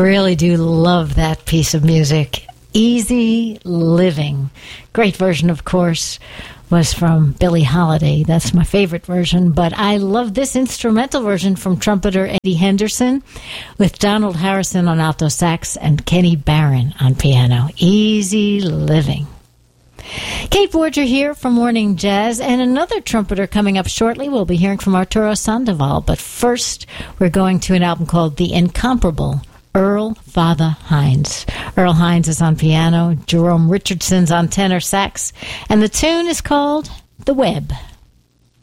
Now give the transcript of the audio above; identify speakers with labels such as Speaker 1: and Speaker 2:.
Speaker 1: really do love that piece of music. Easy Living. Great version, of course, was from Billie Holiday. That's my favorite version, but I love this instrumental version from trumpeter Eddie Henderson with Donald Harrison on alto sax and Kenny Barron on piano. Easy Living. Kate Borger here from Morning Jazz, and another trumpeter coming up shortly. We'll be hearing from Arturo Sandoval, but first we're going to an album called The Incomparable Earl Father Hines. Earl Hines is on piano, Jerome Richardson's on tenor sax, and the tune is called The Web.